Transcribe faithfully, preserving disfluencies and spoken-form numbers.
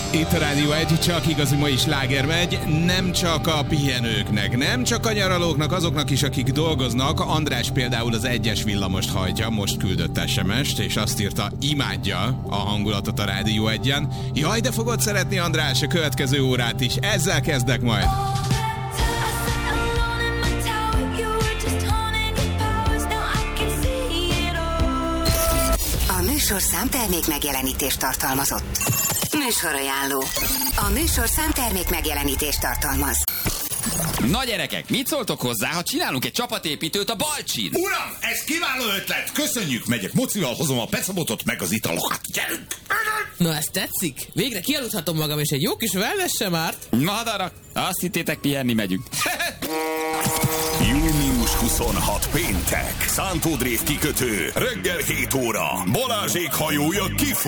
Itt a Rádió egy, csak igazi mai sláger megy, nem csak a pihenőknek, nem csak a nyaralóknak, azoknak is, akik dolgoznak. András például az egyes villamost hajtja, most küldött es em est, és azt írta, imádja a hangulatot a Rádió egyen. Jaj, de fogod szeretni, András, a következő órát is, ezzel kezdek majd. A műsorszám termék megjelenítést tartalmazott. Műsorajánló. A műsorszám termék megjelenítést tartalmaz. Na gyerekek, mit szóltok hozzá, ha csinálunk egy csapatépítőt a Balcsin? Uram, ez kiváló ötlet! Köszönjük, megyek mocival, hozom a pecabotot meg az italokat. Gyerünk! Na, ez tetszik? Végre kialudhatom magam, és egy jó kis wellness sem árt. Madarak, azt hittétek, pihenni megyünk. június huszonhatodika péntek, Szántódrév kikötő, reggel hét óra, Balázsék hajója kifut.